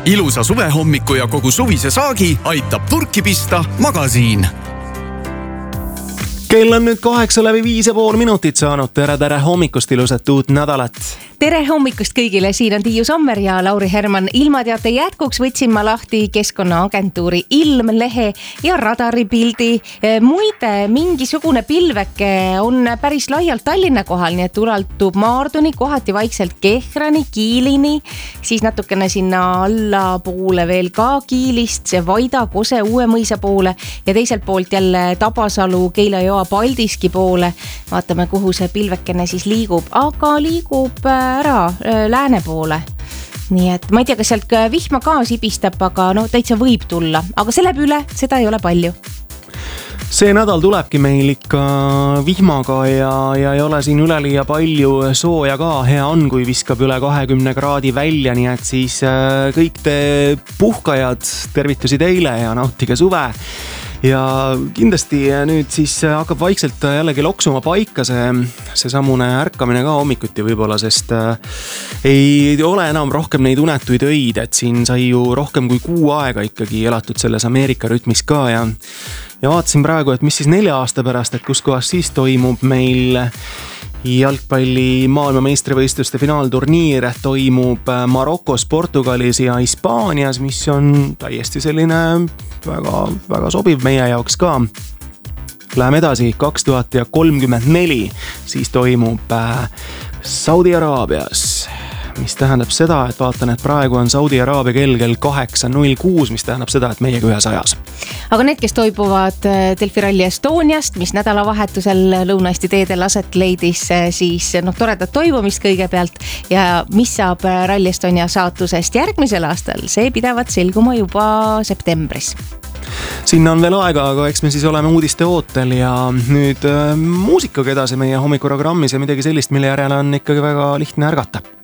Ilusa suvehommiku ja kogu suvise saagi aitab purki pista Magasiin. Kell on nüüd 8:05 saanud. Tere hommikust, ilusat uut nädalat. Tere hommikust kõigile, siin on Tiiu Sommer ja Lauri Herman. Ilmateate jätkuks võtsin ma lahti Keskkonnaagentuuri ilmlehe ja radaripildi. Muide, mingisugune pilveke on päris laialt Tallinna kohal, nii et ulatub Maarduni, kohati vaikselt Kehrani, Kiilini, siis natukene sinna alla poole veel ka Kiilist, see Vaida, Kose, Uuemõisa poole ja teiselt poolt jälle Tabasalu, Keila-Joa, Paldiski poole. Vaatame, kuhu see pilvekene siis liigub, aga liigub ära lääne poole. Nii et ma ei tea, kas sealt vihma ka sibistab, aga täitsa võib tulla, aga see läheb üle, seda ei ole palju. See nädal tulebki meil ikka vihmaga ja ei ole siin üleliia palju sooja ka. Hea on, kui viskab üle 20 kraadi välja, nii et siis kõik te puhkajad tervitusi teile ja nautige suve. Ja kindlasti nüüd siis hakkab vaikselt jällegi loksuma paika see samune ärkamine ka hommikuti võib-olla, sest ei ole enam rohkem neid unetuid öid, et siin sai ju rohkem kui kuu aega ikkagi elatud selles Ameerika rütmis ka ja vaatasin praegu, et mis siis 4 aasta pärast, et kus kohas siis toimub meil jalgpalli maailmameistrivõistluste finaalturniir, toimub Marokos, Portugalis ja Hispaanias, mis on täiesti selline väga sobiv meie jaoks ka. Läheme edasi, 2034, siis toimub Saudi Araabias, mis tähendab seda, et vaatan, et praegu on Saudi Araabia kell 8:06, mis tähendab seda, et meiega ühes ajas. Aga need, kes toibuvad Delfi Rally Estoniast, mis nädalavahetusel Lõuna-Eesti teedel aset leidis, siis toredat toimumist kõigepealt ja mis saab Rally Estonia saatusest järgmisel aastal, see pidavat selguma juba septembris. Sinna on veel aega, aga eks me siis oleme uudiste ootel ja nüüd muusikaga edasi meie hommikuprogrammis ja midagi sellist, mille järele on ikkagi väga lihtne ärgata.